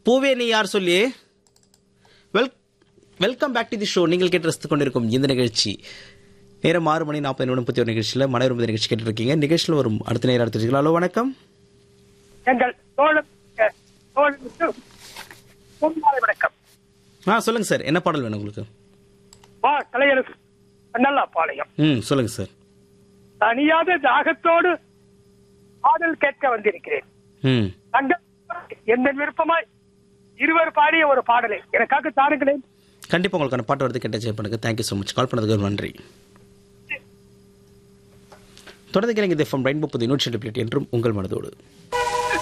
பூவே நீ யார் சொல்லி welcome back to the show. நீங்கள் கேட்டு ரசித்துக் கொண்டிருக்கும் இந்த நிகழ்ச்சி நேரம் 6:40 நிகழ்ச்சியில் மனோரம்பு நிகழ்ச்சி கேட்டு இருக்கீங்க. நிகழ்ச்சியில் வரும் அடுத்த நேரம் எடுத்துருக்கீங்களா? ஹலோ வணக்கம். எங்கள் வணக்கம். சொல்லுங்க சார், என்ன பாடல் வேணும் உங்களுக்கு? கலையரசு நல்லா பாளையம். சொல்லுங்க சார். தனியாத தாகத்தோடு பாடல் கேட்க வந்திருக்கிறேன். எந்த விருப்பமாய் இருவர் பாடிய ஒரு பாடலை எனக்காக தாருங்களேன். கண்டிப்பா உங்களுக்கான பாட்டு வரது கேட்ட ஜெய் பண்ணுங்க. Thank you so much. கால் பண்ணதுக்கு நன்றி. தொடர்ந்து கேளுங்க. இது FM ரெயின்போ 102.8 என்றும் உங்கள் மனதோடு.